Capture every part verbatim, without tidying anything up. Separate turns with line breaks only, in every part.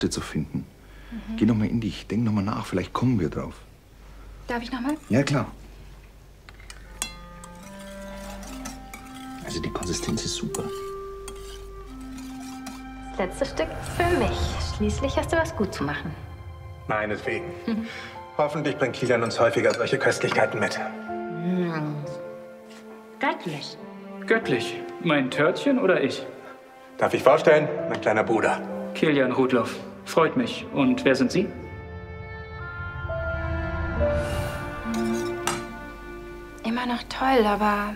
zu finden. Mhm. Geh noch mal in dich, denk noch mal nach, vielleicht kommen wir drauf.
Darf ich noch mal?
Ja, klar. Also die Konsistenz ist super.
Das letzte Stück für mich. Schließlich hast du was gut zu machen.
Meinetwegen. Mhm. Hoffentlich bringt Kilian uns häufiger solche Köstlichkeiten mit.
Mmh. Göttlich.
Göttlich. Mein Törtchen oder ich?
Darf ich vorstellen? Mein kleiner Bruder.
Kilian Rudloff. Freut mich. Und wer sind Sie?
Immer noch toll, aber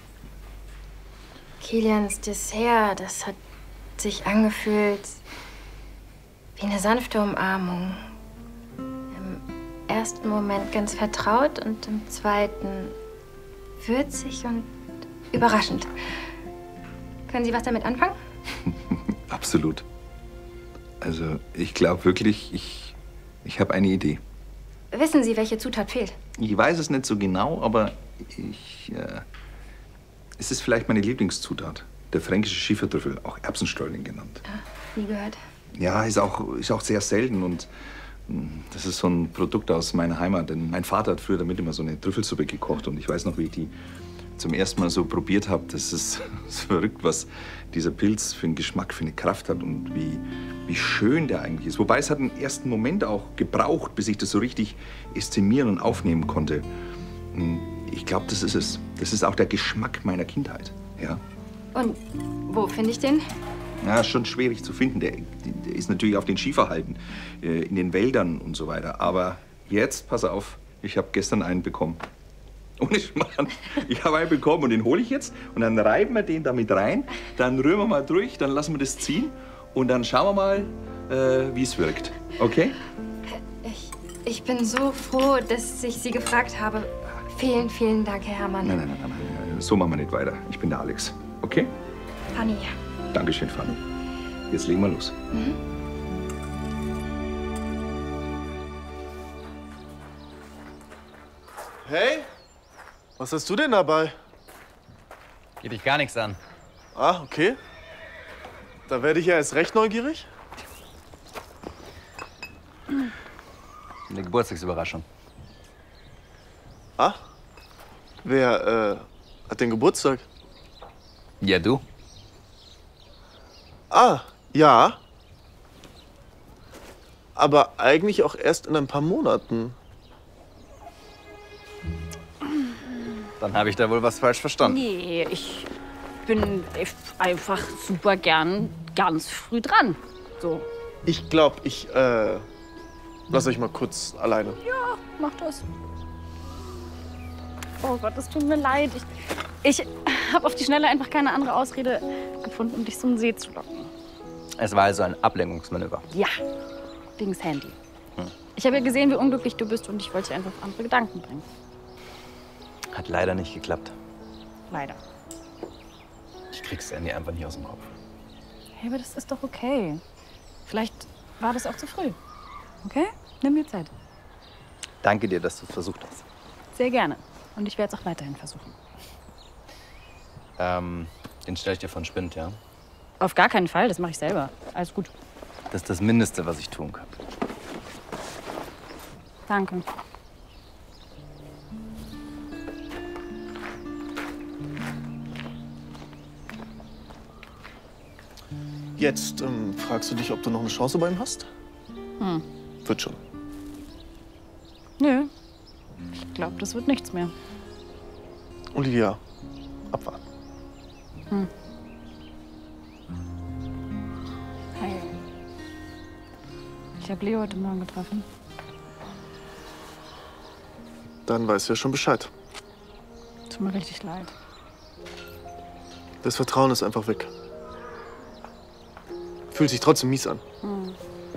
Kilians Dessert, das hat sich angefühlt wie eine sanfte Umarmung. Im ersten Moment ganz vertraut und im zweiten würzig und überraschend. Können Sie was damit anfangen?
Absolut. Also ich glaube wirklich, ich, ich habe eine Idee.
Wissen Sie, welche Zutat fehlt?
Ich weiß es nicht so genau, aber ich... Äh, es ist vielleicht meine Lieblingszutat. Der fränkische Schiefertrüffel, auch Erbsenstäuling genannt.
Ja, nie gehört.
Ja, ist auch, ist auch sehr selten und das ist so ein Produkt aus meiner Heimat. Denn mein Vater hat früher damit immer so eine Trüffelsuppe gekocht und ich weiß noch, wie ich die zum ersten Mal so probiert habe. Das ist, das ist verrückt, was dieser Pilz für einen Geschmack, für eine Kraft hat und wie, wie schön der eigentlich ist. Wobei es hat einen ersten Moment auch gebraucht, bis ich das so richtig ästimieren und aufnehmen konnte. Ich glaube, das ist es. Das ist auch der Geschmack meiner Kindheit. Ja.
Und wo finde ich den?
Ja, ist schon schwierig zu finden. Der, der ist natürlich auf den Skiverhalten, äh, in den Wäldern und so weiter. Aber jetzt, pass auf, ich habe gestern einen bekommen. Ohne Schmarrn. Ich habe einen bekommen und den hole ich jetzt. Und dann reiben wir den da mit rein. Dann rühren wir mal durch, dann lassen wir das ziehen. Und dann schauen wir mal, äh, wie es wirkt. Okay?
Ich, ich bin so froh, dass ich Sie gefragt habe. Vielen, vielen Dank, Herr Herrmann.
Nein, nein, nein, nein, so machen wir nicht weiter. Ich bin der Alex. Okay?
Fanny.
Dankeschön, Fanny. Jetzt legen wir los.
Mhm.
Hey, was hast du denn dabei?
Geht dich gar nichts an.
Ah, okay. Da werde ich ja erst recht neugierig.
Eine Geburtstagsüberraschung.
Ah? Wer äh, hat den Geburtstag?
Ja, du.
Ah, ja. Aber eigentlich auch erst in ein paar Monaten.
Dann habe ich da wohl was falsch verstanden.
Nee, ich bin einfach super gern ganz früh dran. So.
Ich glaube, ich äh, lass euch mal kurz alleine.
Ja, mach das. Oh Gott, es tut mir leid. Ich, ich habe auf die Schnelle einfach keine andere Ausrede gefunden, um dich zum See zu locken.
Es war also ein Ablenkungsmanöver.
Ja, wegen des Handy. Hm. Ich habe ja gesehen, wie unglücklich du bist und ich wollte dich einfach auf andere Gedanken bringen.
Hat leider nicht geklappt.
Leider.
Ich krieg's Handy einfach nicht aus dem Kopf.
Hey, aber das ist doch okay. Vielleicht war das auch zu früh. Okay? Nimm dir Zeit.
Danke dir, dass du es versucht hast.
Sehr gerne. Und ich werde es auch weiterhin versuchen.
Ähm, den stell ich dir von Spind, ja?
Auf gar keinen Fall, das mache ich selber. Alles gut.
Das ist das Mindeste, was ich tun kann.
Danke.
Jetzt ähm, fragst du dich, ob du noch eine Chance bei ihm hast?
Hm.
Wird schon.
Nö. Ich glaube, das wird nichts mehr.
Olivia, abwarten.
Hm. Hey. Ich habe Leo heute Morgen getroffen.
Dann weißt du ja schon Bescheid.
Tut mir richtig leid.
Das Vertrauen ist einfach weg. Fühlt sich trotzdem mies an.
Hm.